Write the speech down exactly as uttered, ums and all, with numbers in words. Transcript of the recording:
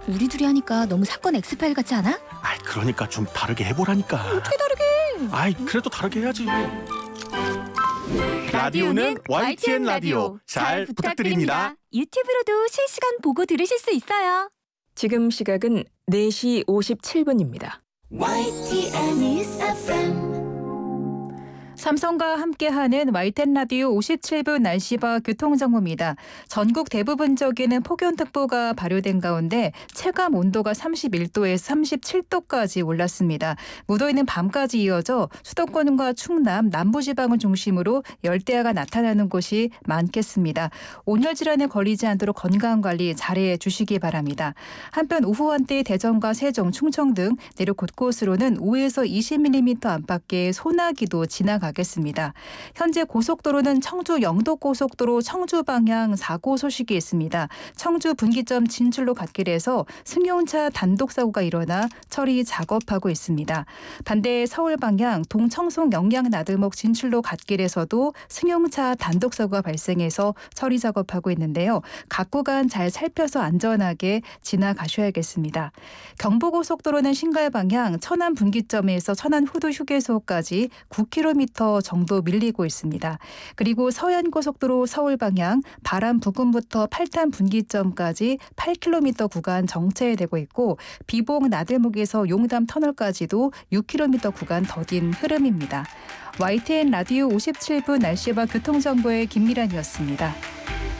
우리 둘이 하니까 너무 사건 엑스파일 같지 않아? 아이, 그러니까 좀 다르게 해보라니까. 어떻게 다르게? 아이, 그래도 다르게 해야지. 라디오는 와이티엔 라디오. 잘 부탁드립니다. 유튜브로도 실시간 보고 들으실 수 있어요. 지금 시각은 네 시 오십칠 분입니다. 와이티엔 News 에프엠. 삼성과 함께하는 와이티엔 라디오 오십칠 분 날씨와 교통정보입니다. 전국 대부분 지역에는 폭염특보가 발효된 가운데 체감 온도가 삼십일 도에서 삼십칠 도까지 올랐습니다. 무더위는 밤까지 이어져 수도권과 충남, 남부지방을 중심으로 열대야가 나타나는 곳이 많겠습니다. 온열 질환에 걸리지 않도록 건강관리 잘해 주시기 바랍니다. 한편 오후 한때 대전과 세종, 충청 등 내륙 곳곳으로는 오에서 이십 밀리미터 안팎의 소나기도 지나가겠습니다. 현재 고속도로는 청주 영덕고속도로 청주 방향 사고 소식이 있습니다. 청주 분기점 진출로 갓길에서 승용차 단독 사고가 일어나 처리 작업하고 있습니다. 반대 서울 방향 동청송 영양 나들목 진출로 갓길에서도 승용차 단독 사고가 발생해서 처리 작업하고 있는데요. 각 구간 잘 살펴서 안전하게 지나가셔야겠습니다. 경부고속도로는 신갈 방향 천안 분기점에서 천안 후두 휴게소까지 구 킬로미터 정도 밀리고 있습니다. 그리고 서해안고속도로 서울 방향 바람 부근부터 팔탄 분기점까지 팔 킬로미터 구간 정체되고 있고 비봉 나들목에서 용담 터널까지도 육 킬로미터 구간 더딘 흐름입니다. 와이티엔 라디오 오십칠 분 날씨와 교통정보의 김미란이었습니다.